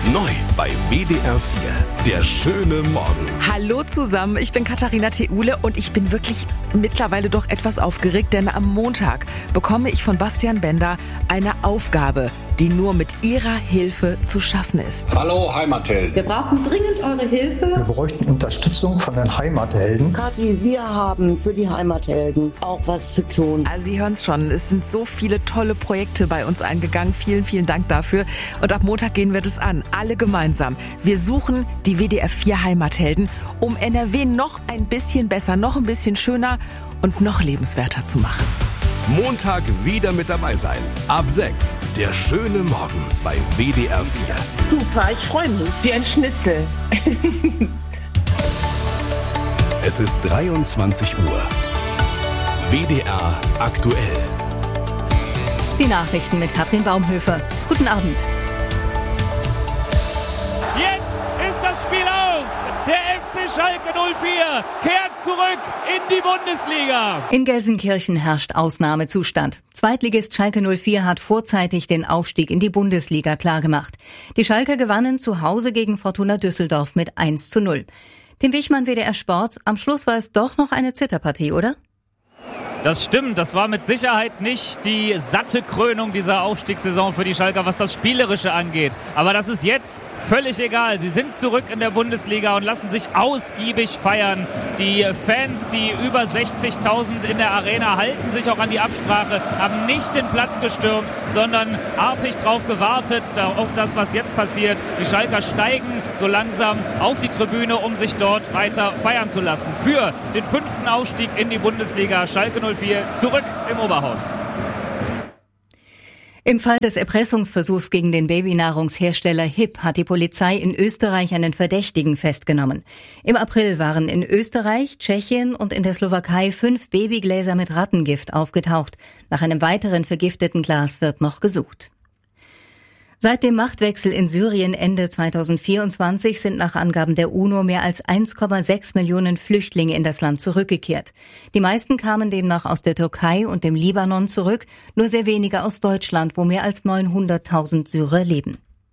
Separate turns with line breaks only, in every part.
Neu bei WDR 4, der schöne Morgen.
Hallo zusammen, ich bin Katharina Theule und ich bin wirklich mittlerweile doch etwas aufgeregt, denn am Montag bekomme ich von Bastian Bender eine Aufgabe, die nur mit Ihrer Hilfe zu schaffen ist.
Hallo Heimathelden.
Wir brauchen dringend eure Hilfe.
Wir bräuchten Unterstützung von den Heimathelden.
Kathi, wir haben für die Heimathelden auch was zu tun.
Also Sie hören es schon, es sind so viele tolle Projekte bei uns eingegangen. Vielen, vielen Dank dafür. Und ab Montag gehen wir das an, alle gemeinsam. Wir suchen die WDR 4 Heimathelden, um NRW noch ein bisschen besser, noch ein bisschen schöner und noch lebenswerter zu machen.
Montag wieder mit dabei sein. Ab 6, der schöne Morgen bei WDR 4.
Super, ich freue mich. Wie ein Schnitzel.
Es ist 23 Uhr. WDR aktuell.
Die Nachrichten mit Katrin Baumhöfer. Guten Abend.
Jetzt ist das Spiel aus. Der FC Schalke 04 kehrt zurück in die Bundesliga.
In Gelsenkirchen herrscht Ausnahmezustand. Zweitligist Schalke 04 hat vorzeitig den Aufstieg in die Bundesliga klargemacht. Die Schalker gewannen zu Hause gegen Fortuna Düsseldorf mit 1:0. Tim Wichmann, WDR Sport. Am Schluss war es doch noch eine Zitterpartie, oder?
Das stimmt, das war mit Sicherheit nicht die satte Krönung dieser Aufstiegssaison für die Schalker, was das Spielerische angeht. Aber das ist jetzt völlig egal. Sie sind zurück in der Bundesliga und lassen sich ausgiebig feiern. Die Fans, die über 60.000 in der Arena, halten sich auch an die Absprache, haben nicht den Platz gestürmt, sondern artig drauf gewartet, auf das, was jetzt passiert. Die Schalker steigen so langsam auf die Tribüne, um sich dort weiter feiern zu lassen. Für den 5. Aufstieg in die Bundesliga. Schalke 04 zurück im Oberhaus.
Im Fall des Erpressungsversuchs gegen den Babynahrungshersteller HIP hat die Polizei in Österreich einen Verdächtigen festgenommen. Im April waren in Österreich, Tschechien und in der Slowakei 5 Babygläser mit Rattengift aufgetaucht. Nach einem weiteren vergifteten Glas wird noch gesucht. Seit dem Machtwechsel in Syrien Ende 2024 sind nach Angaben der UNO mehr als 1,6 Millionen Flüchtlinge in das Land zurückgekehrt. Die meisten kamen demnach aus der Türkei und dem Libanon zurück, nur sehr wenige aus Deutschland, wo mehr als 900.000 Syrer leben.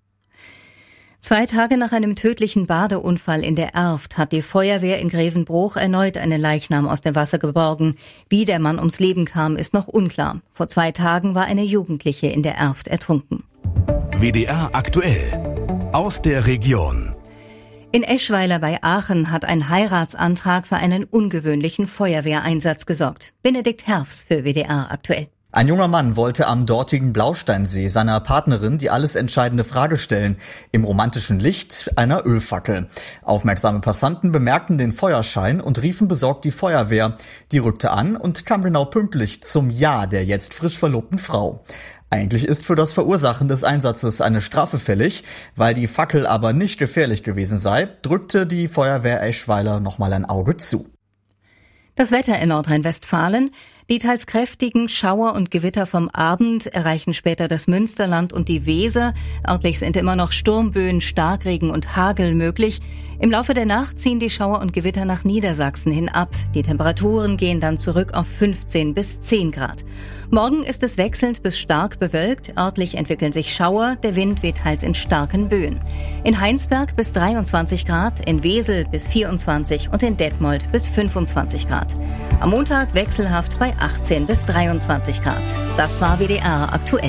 2 Tage nach einem tödlichen Badeunfall in der Erft hat die Feuerwehr in Grevenbroich erneut einen Leichnam aus dem Wasser geborgen. Wie der Mann ums Leben kam, ist noch unklar. Vor 2 Tagen war eine Jugendliche in der Erft ertrunken.
WDR aktuell. Aus der Region.
In Eschweiler bei Aachen hat ein Heiratsantrag für einen ungewöhnlichen Feuerwehreinsatz gesorgt. Benedikt Herfs für WDR aktuell.
Ein junger Mann wollte am dortigen Blausteinsee seiner Partnerin die alles entscheidende Frage stellen, im romantischen Licht einer Ölfackel. Aufmerksame Passanten bemerkten den Feuerschein und riefen besorgt die Feuerwehr. Die rückte an und kam genau pünktlich zum Ja der jetzt frisch verlobten Frau. Eigentlich ist für das Verursachen des Einsatzes eine Strafe fällig. Weil die Fackel aber nicht gefährlich gewesen sei, drückte die Feuerwehr Eschweiler nochmal ein Auge zu.
Das Wetter in Nordrhein-Westfalen. Die teils kräftigen Schauer und Gewitter vom Abend erreichen später das Münsterland und die Weser. Örtlich sind immer noch Sturmböen, Starkregen und Hagel möglich. Im Laufe der Nacht ziehen die Schauer und Gewitter nach Niedersachsen hin ab. Die Temperaturen gehen dann zurück auf 15 bis 10 Grad. Morgen ist es wechselnd bis stark bewölkt. Örtlich entwickeln sich Schauer. Der Wind weht teils in starken Böen. In Heinsberg bis 23 Grad, in Wesel bis 24 und in Detmold bis 25 Grad. Am Montag wechselhaft bei 18 bis 23 Grad. Das war WDR aktuell.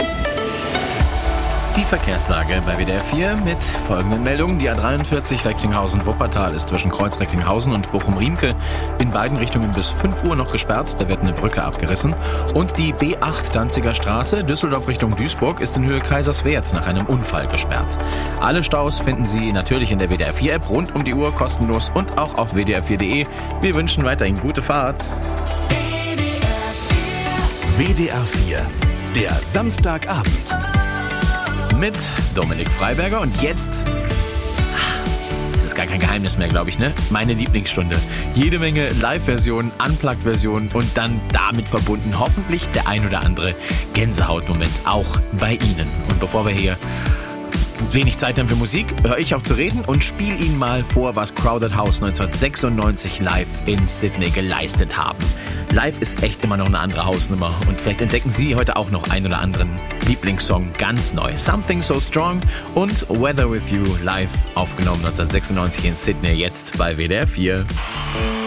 Die Verkehrslage bei WDR 4 mit folgenden Meldungen. Die A43 Recklinghausen-Wuppertal ist zwischen Kreuz Recklinghausen und Bochum-Riemke in beiden Richtungen bis 5 Uhr noch gesperrt. Da wird eine Brücke abgerissen. Und die B8 Danziger Straße, Düsseldorf Richtung Duisburg, ist in Höhe Kaiserswerth nach einem Unfall gesperrt. Alle Staus finden Sie natürlich in der WDR 4 App rund um die Uhr kostenlos und auch auf wdr4.de. Wir wünschen weiterhin gute Fahrt.
WDR 4, der Samstagabend.
Mit Dominik Freiberger und jetzt, das ist gar kein Geheimnis mehr, glaube ich, ne? Meine Lieblingsstunde. Jede Menge Live-Versionen, Unplugged-Versionen und dann damit verbunden hoffentlich der ein oder andere Gänsehautmoment auch bei Ihnen. Und bevor wir hier wenig Zeit haben für Musik, höre ich auf zu reden und spiele Ihnen mal vor, was Crowded House 1996 live in Sydney geleistet haben. Live ist echt immer noch eine andere Hausnummer und vielleicht entdecken Sie heute auch noch einen oder anderen Lieblingssong ganz neu. Something So Strong und Weather With You live aufgenommen 1996 in Sydney, jetzt bei WDR 4.